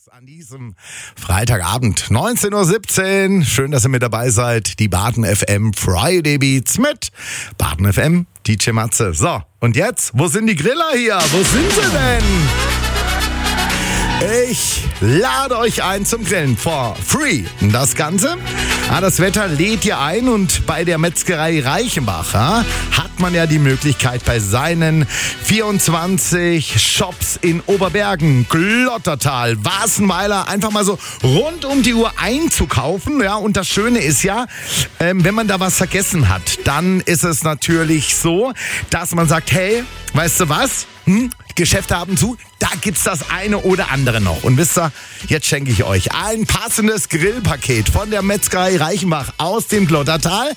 An diesem Freitagabend, 19:17 Uhr. Schön, dass ihr mit dabei seid. Die Baden FM Friday Beats mit Baden FM, DJ Matze. So, und jetzt, wo sind die Griller hier? Wo sind sie denn? Ich lade euch ein zum Grillen for free. Das Ganze, das Wetter lädt ihr ein und bei der Metzgerei Reichenbach hat man ja die Möglichkeit bei seinen 24 Shops in Oberbergen, Glottertal, Wassenweiler einfach mal so rund um die Uhr einzukaufen. Ja, und das Schöne ist ja, wenn man da was vergessen hat, dann ist es natürlich so, dass man sagt, hey, weißt du was? Geschäfte haben zu, da gibt's das eine oder andere noch. Und wisst ihr, jetzt schenke ich euch ein passendes Grillpaket von der Metzgerei Reichenbach aus dem Glottertal.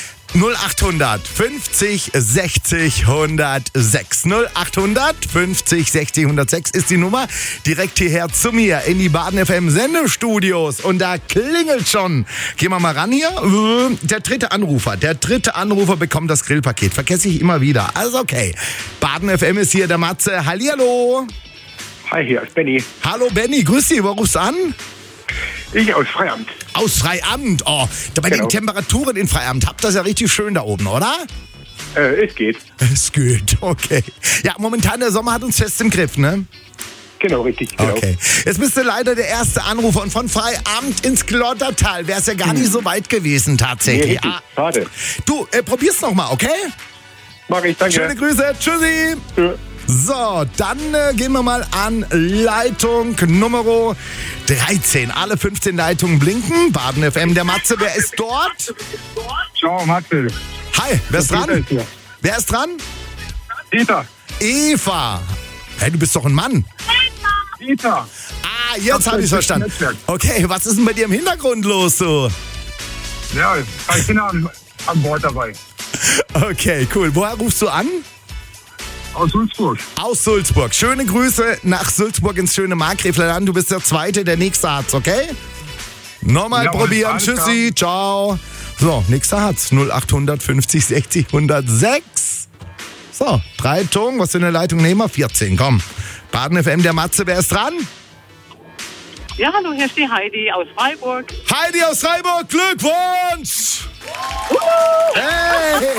0800 50 60 106. 0800 50 60 106 ist die Nummer. Direkt hierher zu mir in die Baden FM Sendestudios. Und da klingelt schon. Gehen wir mal ran hier. Der dritte Anrufer bekommt das Grillpaket. Vergesse ich immer wieder. Also okay. Baden FM ist hier der Matze. Hallihallo. Hi, hier ist Benny. Hallo Benny, grüß dich. Wo rufst du an? Ich aus Freiamt. Aus Freiamt? Oh, bei den Temperaturen in Freiamt habt ihr das ja richtig schön da oben, oder? Es geht. Es geht, okay. Ja, momentan der Sommer hat uns fest im Griff, ne? Genau, richtig. Genau. Okay. Jetzt bist du leider der erste Anrufer und von Freiamt ins Glottertal wäre es ja gar nicht so weit gewesen tatsächlich. Nee, schade. Du, probier's nochmal, okay? Mach ich, danke. Schöne Grüße, tschüssi. Ja. So, dann gehen wir mal an Leitung Nummer 13. Alle 15 Leitungen blinken. Baden FM, der Matze, wer ist dort? Ciao, Matze. Hi, wer ist dran? Wer ist dran? Dieter. Eva. Hey, du bist doch ein Mann. Dieter. Jetzt habe ich verstanden. Okay, was ist denn bei dir im Hintergrund los, so? Ja, ich bin an Bord dabei. Okay, cool. Woher rufst du an? Aus Sulzburg. Aus Sulzburg. Schöne Grüße nach Sulzburg ins schöne Markgräflerland. Du bist der Zweite, der nächste hat's, okay? Nochmal probieren. Tschüssi, ciao. So, nächster hat's. 0800 50 60 106. So, 3 Ton. Was für eine Leitung nehmen wir? 14, komm. Baden FM, der Matze, wer ist dran? Ja, hallo, hier ist die Heidi aus Freiburg. Heidi aus Freiburg, Glückwunsch! Hey!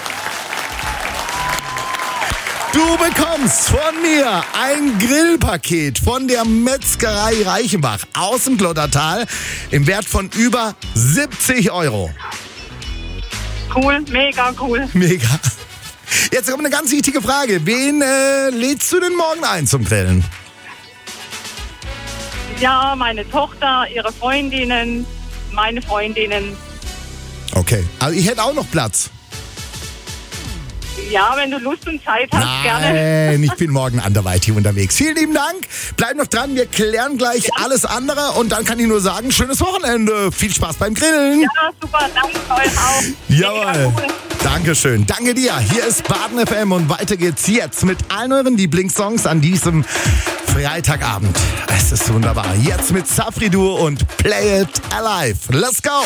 Du bekommst von mir ein Grillpaket von der Metzgerei Reichenbach aus dem Glottertal im Wert von über 70 €. Cool, mega cool. Mega. Jetzt kommt eine ganz wichtige Frage. Wen lädst du denn morgen ein zum Grillen? Ja, meine Tochter, ihre Freundinnen, meine Freundinnen. Okay, also ich hätte auch noch Platz. Ja, wenn du Lust und Zeit hast, gerne. Nein, ich bin morgen anderweitig unterwegs. Vielen lieben Dank. Bleib noch dran, wir klären gleich alles andere und dann kann ich nur sagen, schönes Wochenende. Viel Spaß beim Grillen. Ja, super, danke euch auch. Jawohl. Dankeschön. Danke dir. Hier ist Baden FM und weiter geht's jetzt mit allen euren Lieblingssongs an diesem Freitagabend. Es ist wunderbar. Jetzt mit Safri Duo und Play It Alive. Let's go.